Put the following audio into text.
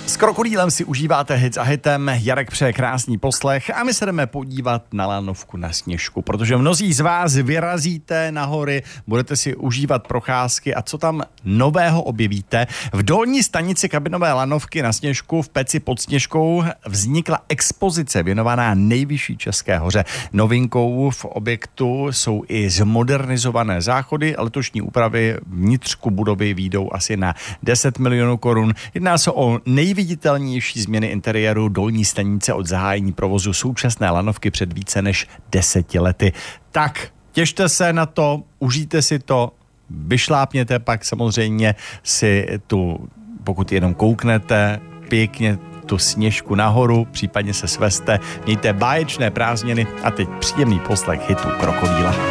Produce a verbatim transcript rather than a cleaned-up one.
S Krokodýlem si užíváte hit za hitem, Jarek přeje krásný poslech a my se jdeme podívat na lanovku na Sněžku, protože mnozí z vás vyrazíte na hory, budete si užívat procházky a co tam nového objevíte. V dolní stanici kabinové lanovky na Sněžku v Peci pod Sněžkou vznikla expozice věnovaná nejvyšší české hoře. Novinkou v objektu jsou i zmodernizované záchody, letošní úpravy vnitřku budovy výjdou asi na deset milionů korun. Jedná se o nejviditelnější změny interiéru dolní stanice od zahájení provozu současné lanovky před více než deseti lety. Tak, těšte se na to, užijte si to, vyšlápněte pak samozřejmě si tu, pokud jenom kouknete, pěkně tu Sněžku nahoru, případně se sveste, mějte báječné prázdniny a teď příjemný poslech hitu Krokodýla.